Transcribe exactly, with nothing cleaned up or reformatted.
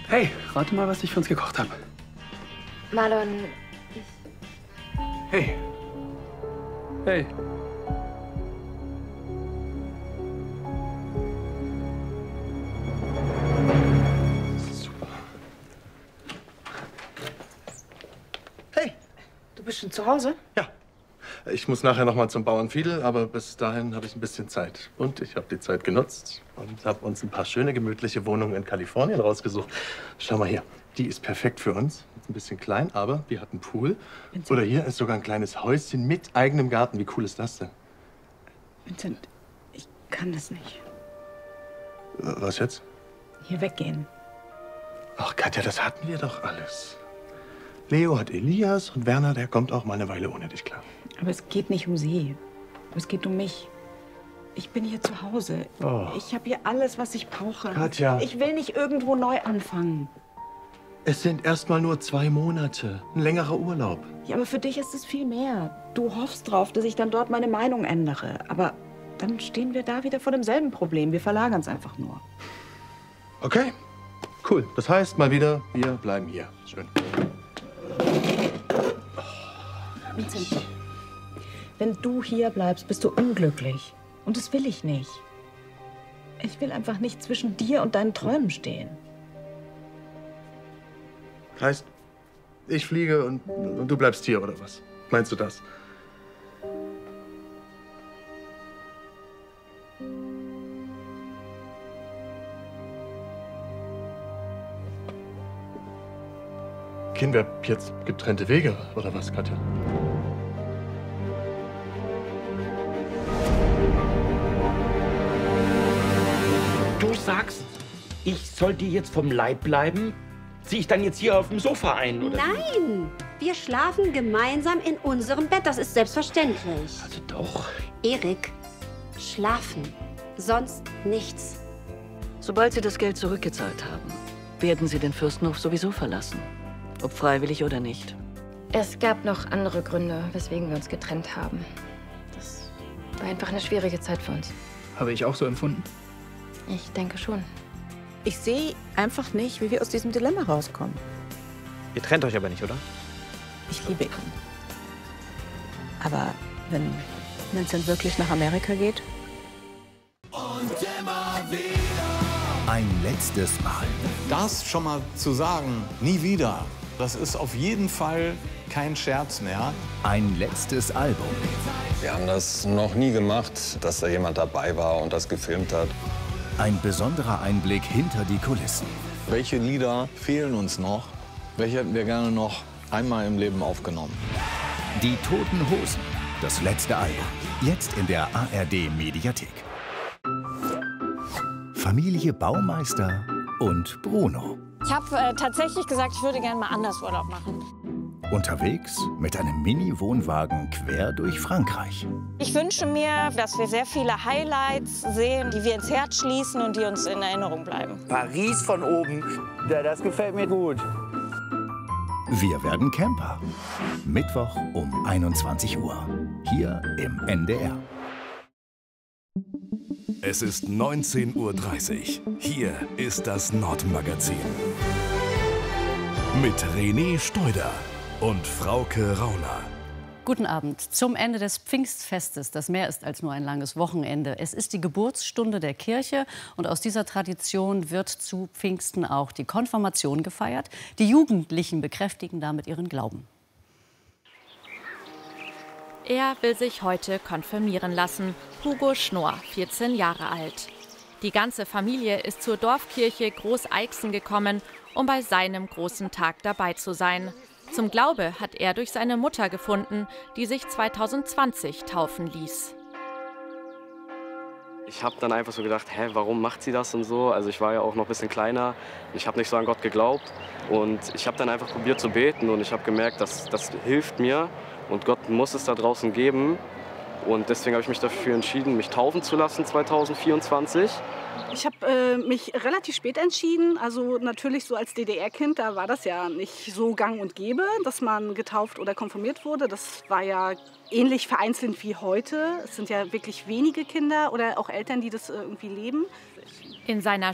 Hey, rate mal, was ich für uns gekocht habe. Marlon, Hey. Hey. Super. Hey, du bist schon zu Hause? Ja. Ich muss nachher noch mal zum Bauern Fiedel, aber bis dahin habe ich ein bisschen Zeit. Und ich habe die Zeit genutzt und habe uns ein paar schöne, gemütliche Wohnungen in Kalifornien rausgesucht. Schau mal hier, die ist perfekt für uns. Ist ein bisschen klein, aber wir hatten einen Pool. Vincent. Oder hier ist sogar ein kleines Häuschen mit eigenem Garten. Wie cool ist das denn? Vincent, ich kann das nicht. Was jetzt? Hier weggehen. Ach, Katja, das hatten wir doch alles. Leo hat Elias und Werner, der kommt auch mal eine Weile ohne dich klar. Aber es geht nicht um sie. Es geht um mich. Ich bin hier zu Hause. Oh. Ich habe hier alles, was ich brauche. Katja. Ich will nicht irgendwo neu anfangen. Es sind erst mal nur zwei Monate. Ein längerer Urlaub. Ja, aber für dich ist es viel mehr. Du hoffst drauf, dass ich dann dort meine Meinung ändere. Aber dann stehen wir da wieder vor demselben Problem. Wir verlagern es einfach nur. Okay, cool. Das heißt mal wieder, wir bleiben hier. Schön. Vincent, wenn du hier bleibst, bist du unglücklich. Und das will ich nicht. Ich will einfach nicht zwischen dir und deinen Träumen stehen. Heißt, ich fliege und, und du bleibst hier, oder was? Meinst du das? Gehen wir jetzt getrennte Wege, oder was, Katja? Du sagst, ich soll dir jetzt vom Leib bleiben? Zieh ich dann jetzt hier auf dem Sofa ein, oder? nein! Wir schlafen gemeinsam in unserem Bett. Das ist selbstverständlich. Also doch. Erik, schlafen. Sonst nichts. Sobald Sie das Geld zurückgezahlt haben, werden Sie den Fürstenhof sowieso verlassen. Ob freiwillig oder nicht. Es gab noch andere Gründe, weswegen wir uns getrennt haben. Das war einfach eine schwierige Zeit für uns. Habe ich auch so empfunden? Ich denke schon. Ich sehe einfach nicht, wie wir aus diesem Dilemma rauskommen. Ihr trennt euch aber nicht, oder? Ich liebe ihn. Aber wenn Vincent wirklich nach Amerika geht? Ein letztes Mal. Das schon mal zu sagen, nie wieder, das ist auf jeden Fall kein Scherz mehr. Ein letztes Album. Wir haben das noch nie gemacht, dass da jemand dabei war und das gefilmt hat. Ein besonderer Einblick hinter die Kulissen. Welche Lieder fehlen uns noch? Welche hätten wir gerne noch einmal im Leben aufgenommen? Die Toten Hosen. Das letzte Album. Jetzt in der A R D-Mediathek. Familie Baumeister und Bruno. Ich habe äh, tatsächlich gesagt, ich würde gerne mal anders Urlaub machen. Unterwegs mit einem Mini-Wohnwagen quer durch Frankreich. Ich wünsche mir, dass wir sehr viele Highlights sehen, die wir ins Herz schließen und die uns in Erinnerung bleiben. Paris von oben, ja, das gefällt mir gut. Wir werden Camper. Mittwoch um einundzwanzig Uhr. Hier im N D R. Es ist neunzehn Uhr dreißig. Hier ist das Nordmagazin. Mit René Steuder und Frauke Rauner. Guten Abend. Zum Ende des Pfingstfestes, das mehr ist als nur ein langes Wochenende. Es ist die Geburtsstunde der Kirche und aus dieser Tradition wird zu Pfingsten auch die Konfirmation gefeiert. Die Jugendlichen bekräftigen damit ihren Glauben. Er will sich heute konfirmieren lassen. Hugo Schnorr, vierzehn Jahre alt. Die ganze Familie ist zur Dorfkirche Großeixen gekommen, um bei seinem großen Tag dabei zu sein. Zum Glaube hat er durch seine Mutter gefunden, die sich zweitausendzwanzig taufen ließ. Ich habe dann einfach so gedacht, hä, warum macht sie das und so? Also ich war ja auch noch ein bisschen kleiner. Ich habe nicht so an Gott geglaubt. Und ich habe dann einfach probiert zu beten und ich habe gemerkt, dass das hilft mir. Und Gott muss es da draußen geben. Und deswegen habe ich mich dafür entschieden, mich taufen zu lassen zweitausendvierundzwanzig. Ich habe äh, mich relativ spät entschieden. Also natürlich so als D D R-Kind, da war das ja nicht so gang und gäbe, dass man getauft oder konfirmiert wurde. Das war ja ähnlich vereinzelt wie heute. Es sind ja wirklich wenige Kinder oder auch Eltern, die das irgendwie leben. In seiner